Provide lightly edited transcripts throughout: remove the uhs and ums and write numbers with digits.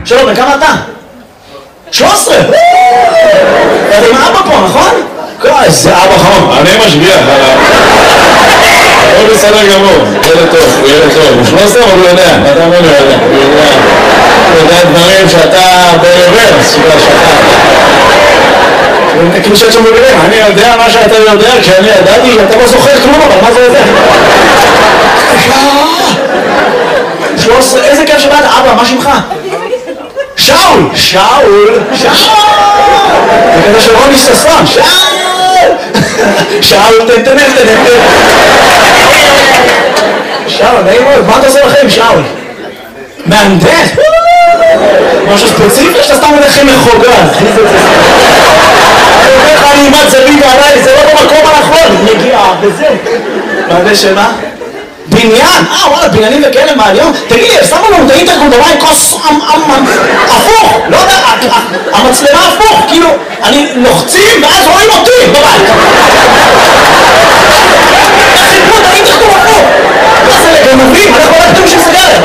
שלום, בכמה אתה? 13! אתה עם אבא פה, נכון? איזה אבא חמוד. אני משגיח. הוא בסדר גמור, ילד טוב, הוא ילד טוב. הוא 13 אבל הוא יודע, אתה אומר לו יודע. הוא יודע דברים שאתה ברוורס, שאתה... כאילו שאת שם בגלל, אני יודע מה שאתה יודע, כשאני ידעתי, אתה לא זוכר כלום, אבל מה זה יודע? 13, איזה כיף שבאת, אבא, מה שמך? שאול! שאול! שאול! זה כזה של רוני ששון, שאול! שאול, תן. שאול, נעים מאוד, מה אתה עושה לכם, שאול? מהנדס? משהו ספציפי שאתה סתם הולך עם מחוגז. אני אומר לך, אני אימת זווית עליי, זה לא במקום הנכון. נגיעה, וזה. מהנדס של מה? בניין? וואלה, בניינים וכאלה מהיום? תגיד לי, שמו לנו את האינטרקום בבית כוס הפוך, לא יודע, המצלמה הפוך, כאילו, אני לוחצים ואז רואים אותי בבית. איך חיפו את האינטרקום הפוך? מה זה לגנבים? אנחנו רק תראו שסגרת,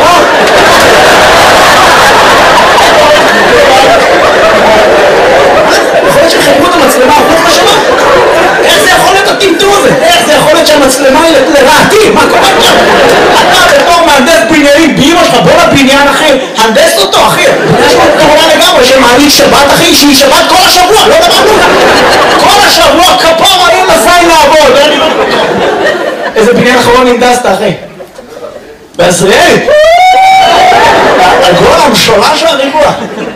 יכול להיות שחיפו את המצלמה הפוך בשנה? איך זה יכול להיות הטמטום הזה? איך זה יכול להיות שהמצלמה היא לרעתי? מה קורה פה? אתה בתור מהנדס בניינים באמא שלך, בוא לבניין אחי, הנדס אותו אחי. יש לו כמובן לגמרי שמעניק שבת אחי, שהיא שבת כל השבוע, לא דברנו. כל השבוע כפור האם לזין לעבוד. איזה בניין אחרון הנדסת אחי? בעזריאלי? הגול המשולש והריבוע.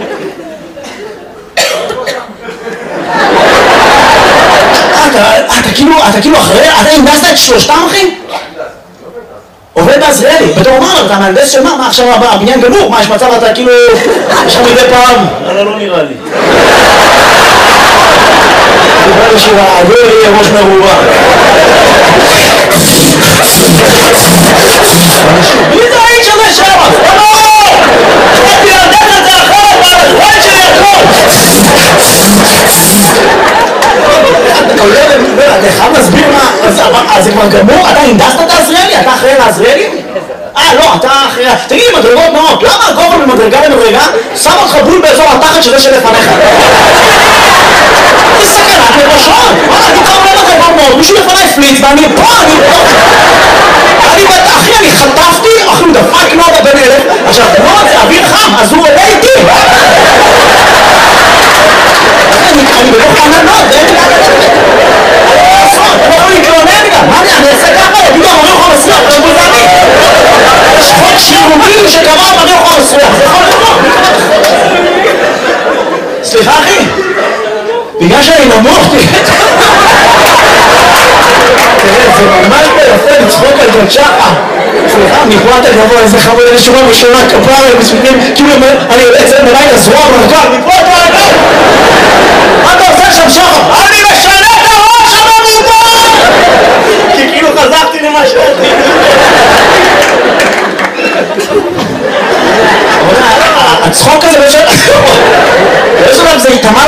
אתה כאילו אחרי, אתה הנדסת את שלושתם אחי? עובד בעזריאלי, בתור מה? אתה מהנדס של מה? מה עכשיו הבניין גמור? מה יש מצב אתה כאילו... יש לך מדי פעם? לא נראה לי. דיבר לי שהעגור יהיה ראש מרובה. מי זה האיש הזה שם? הייתי להנדס את זה אחרת והחבל שלי הכל! אתה חייב להסביר מה... אז זה כבר גמור? אתה הנדסת את העזריאלי? אתה אחראי לעזריאלי? לא, אתה אחראי... תגיד לי, מדרגות נאות, למה הגובה ממדרגה למדרגה שם אותך בול באזור התחת של זה שלפניך? זה סכנת לראשון! אני כבר עולה מדרגות נאות, מישהו לפניי פליץ ואני פה, אחי, אני חטפתי, אחי, הוא דפק נודה בן אלף, עכשיו, נוד זה אוויר חם, אז הוא עולה איתי! אני בלוך עננות, זה אין לי אתה לא להתלונן גם, מה אני אעשה ככה? יגידו המריח המסריח, אתה בול ואני יש חוק שירותי שקבע המריח המסריח, זה יכול לבוא סליחה אחי בגלל שאני נמוך תראה, זה ממש ביפה לצחוק על זאת שחה סליחה, מפרט הגבוה, איזה חמוד, איזה שורה ושורה כפרה, כאילו אני יוצא מלאי לזרוע ברגל, מפרט ברגל מה אתה עושה שם שחה? אני משנה את הראש הממומן! כי כאילו חזרתי למה שאתי הצחוק הזה באיזשהו דבר זה התאמן